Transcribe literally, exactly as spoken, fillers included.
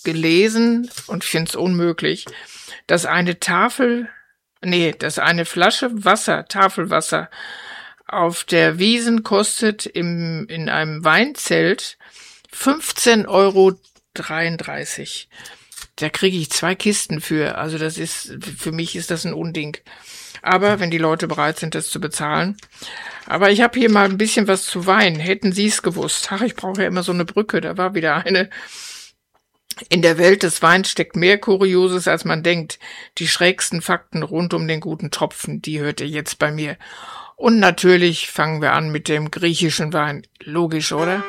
gelesen und ich finde es unmöglich, dass eine Tafel, nee, dass eine Flasche Wasser, Tafelwasser auf der Wiesn kostet im, in einem Weinzelt fünfzehn Euro dreiunddreißig. Da kriege ich zwei Kisten für. Also das ist, für mich ist das ein Unding. Aber wenn die Leute bereit sind, das zu bezahlen. Aber ich habe hier mal ein bisschen was zu Wein. Hätten Sie es gewusst? Ach, ich brauche ja immer so eine Brücke. Da war wieder eine. In der Welt des Weins steckt mehr Kurioses, als man denkt. Die schrägsten Fakten rund um den guten Tropfen, die hört ihr jetzt bei mir. Und natürlich fangen wir an mit dem griechischen Wein. Logisch, oder?